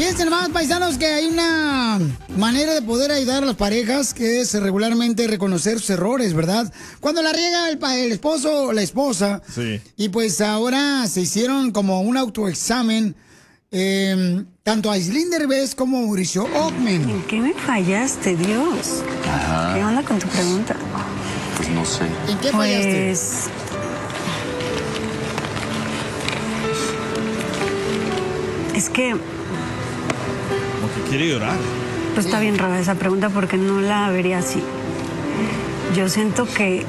Fíjense nomás, paisanos, que hay una manera de poder ayudar a las parejas que es regularmente reconocer sus errores, ¿verdad? Cuando la riega el esposo o la esposa. Sí. Y pues ahora se hicieron como un autoexamen, tanto Aislinn Derbez como Mauricio Ockman. ¿En qué me fallaste, Dios? Ajá. ¿Qué onda con tu pregunta? Pues no sé. ¿En qué fallaste? Pues... Es que... Como que quiere llorar. Pues está bien rara esa pregunta porque no la vería así. Yo siento que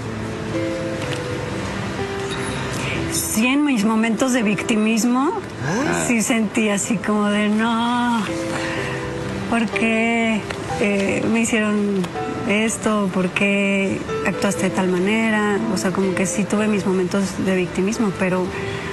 sí, en mis momentos de victimismo, sí sentí así como de no, ¿por qué me hicieron esto? ¿Por qué actuaste de tal manera? O sea, como que sí tuve mis momentos de victimismo, pero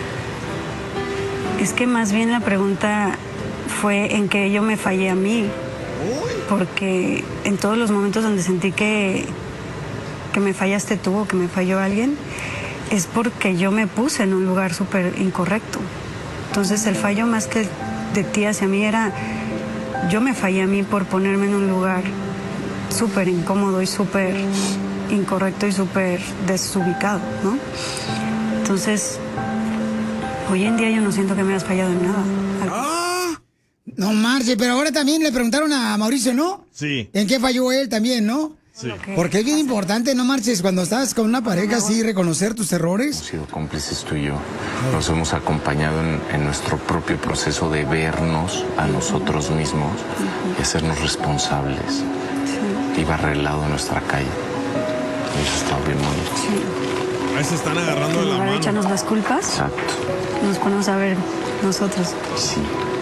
es que más bien la pregunta fue en que yo me fallé a mí. Porque en todos los momentos donde sentí que me fallaste tú o que me falló alguien, es porque yo me puse en un lugar súper incorrecto. Entonces el fallo más que de ti hacia mí era, yo me fallé a mí por ponerme en un lugar súper incómodo y súper incorrecto y súper desubicado, ¿no? Entonces, hoy en día yo no siento que me hayas fallado en nada. No marche, pero ahora también le preguntaron a Mauricio, ¿no? Sí. ¿En qué falló él también, no? Sí. Porque es bien importante, no marches, cuando estás con una pareja así, reconocer tus errores. Hemos sido cómplices tú y yo. Nos hemos acompañado en nuestro propio proceso de vernos a nosotros mismos y hacernos responsables. Y barrer el lado de nuestra calle. Y eso está bien bonito. Ahí se están agarrando de En la lugar de mano. echarnos las culpas, Exacto. nos ponemos a ver nosotros. Sí.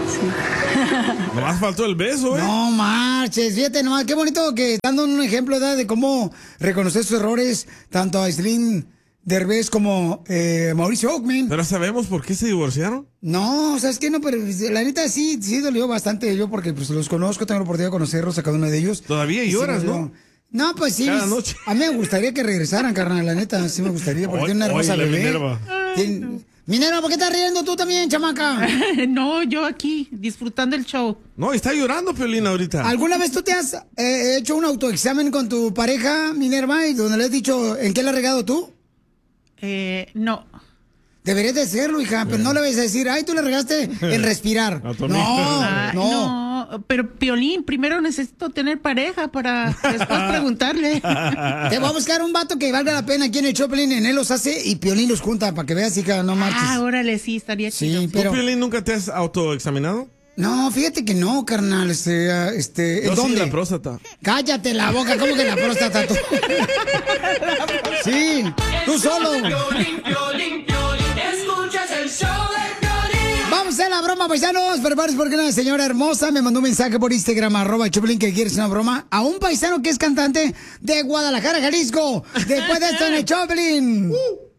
Nomás faltó el beso, ¿eh? No marches, fíjate nomás, qué bonito que dando un ejemplo, ¿verdad?, de cómo reconocer sus errores, tanto a Aislinn Derbez como Mauricio Ockman. Pero sabemos por qué se divorciaron. No, ¿sabes qué? No, pero la neta sí dolió bastante yo porque pues los conozco, tengo la oportunidad de conocerlos a cada uno de ellos. Todavía Y sí lloras, me dolió. ¿no? No, pues sí. Cada noche. A mí me gustaría que regresaran, carnal, la neta, sí me gustaría, porque tiene una hermosa Oye, la bebé. Minerva. Minerva, ¿por qué estás riendo tú también, chamaca? No, yo aquí, disfrutando el show. No, está llorando Piolín ahorita. ¿Alguna vez tú te has hecho un autoexamen con tu pareja, Minerva, y donde le has dicho en qué le has regado tú? No. Deberías de hacerlo, hija, pero no le vas a decir, ay, tú le regaste en respirar. A tu No, Ay, no. no, pero Piolín, primero necesito tener pareja para después preguntarle. Te voy a buscar un vato que valga la pena aquí en el Choplin, en él los hace y Piolín los junta para que veas, hija, no marches. Ah, órale, sí, estaría chido. Sí, ¿Tú, pero... Piolín, nunca te has autoexaminado? No, fíjate que no, carnal, Yo ¿en sí, dónde? la próstata. Cállate la boca, ¿cómo que la próstata tú? Sí, tú solo. Escuchas el show de Piolín. Vamos a hacer la broma, paisanos. Prepárense porque una señora hermosa me mandó un mensaje por Instagram, @Choplin, que quiere hacer una broma a un paisano que es cantante de Guadalajara, Jalisco. Después de esto en el Choplin.